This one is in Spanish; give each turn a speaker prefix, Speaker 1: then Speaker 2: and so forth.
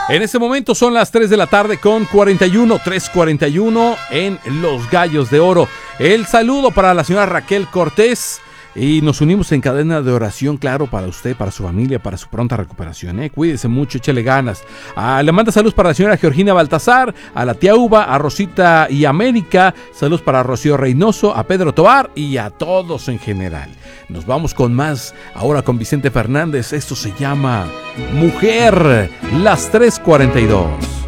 Speaker 1: En este momento son las 3 de la tarde con 3:41 en Los Gallos de Oro. El saludo para la señora Raquel Cortés. Y nos unimos en cadena de oración, claro, para usted, para su familia, para su pronta recuperación. Cuídese mucho, échele ganas. Le manda saludos para la señora Georgina Baltasar, a la tía Uva, a Rosita y América. Saludos para Rocío Reynoso, a Pedro Tobar y a todos en general. Nos vamos con más, ahora con Vicente Fernández. Esto se llama Mujer, las 3:42.